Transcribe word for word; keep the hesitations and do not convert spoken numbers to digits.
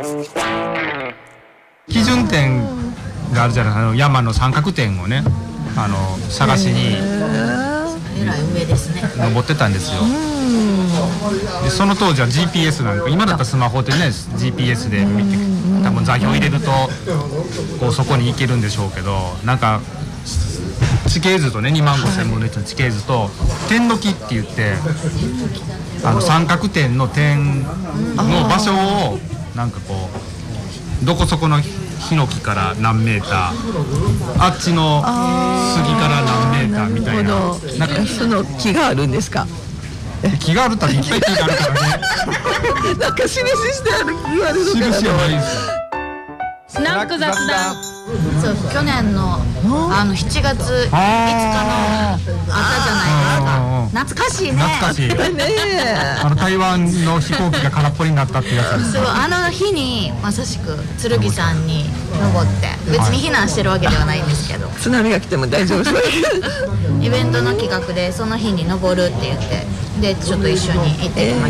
基準点があるじゃない、あの山の三角点をね、あの探しにえらい上ですね。 登ってたんですよ。でその当時は ジーピーエス なんか、今だったらスマホでね ジーピーエス で見て、多分座標入れるとこうそこに行けるんでしょうけど、なんか地形図とねにまんごせん分のいちの地形図と点の木って言って、あの三角点の点の場所をなんかこうどこそこのヒノキから何メーター、あっちの杉から何メーターみたいな、 なんかその木があるんですか。 木があるったらいっぱい木があるからねなんか示してある木があるのかな。 印はないですよ。 スナック雑談。 そう、去年のあのしちがついつかの朝じゃないですか。懐かしいね。 懐かしいねえ。 あの台湾の飛行機が空っぽになったっていうやつです。 そう、あの日にまさしく剣山に登って、別に避難してるわけではないんですけど、 津波が来ても大丈夫そうだけど。 イベントの企画でその日に登るって言って、でちょっと一緒に行ってきました。